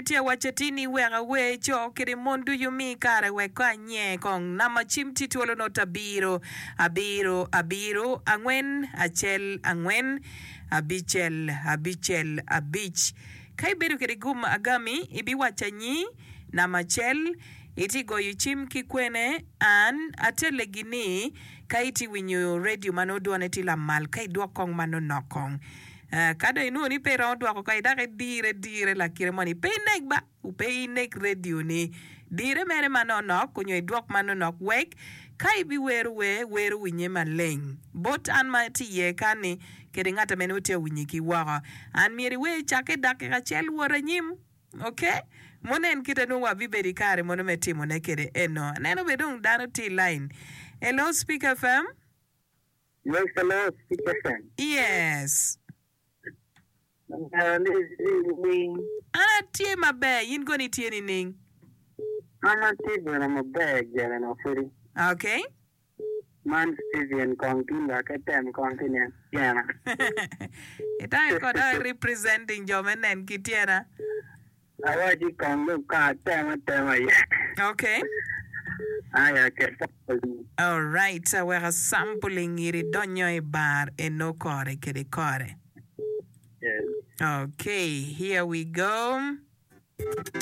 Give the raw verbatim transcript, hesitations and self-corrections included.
nitie wachetini wega wecho kiri mondu yumi kare weka nye kong nama chimti tuolo no tabiro abiro abiro angwen achel angwen abichel abichel abich kai beru kiri gum agami ibi wachanyi nama chel iti goyu chim kikwene an atele gini kaiti winyo radio manodwane tila mal kai duakong mano nokong. Uh, kada inu ni pe round wako kai dake dire dire la kire moni pe nek ba upe nek radio ni dire mere mano nok kunyo idwok mano nok wek kai bi weru we weru winye maleng bot an ma tiye kani kede ngata menu te winyi ki waka an mieri we chake dake kachel wara nyim okay monen kita nuwa viberi kare mono metimo nekede eno neno bedung dano ti line. Hello Speaker F M. Yes, hello Speaker F M. Yes. Uh, Ana tie mabe, yin go ni tie ni ning. Ana tie na mabe jere na furi. Okay. Man Steven Kongtin la katem continent. Yeah. Ita ko da representing Jomenen kitiera. Awaji kongu ka tema tema ya. Okay. Aya ke all right, so we're sampling iri donyo e bar e no kore kede kore. Yes. Okay, here we go.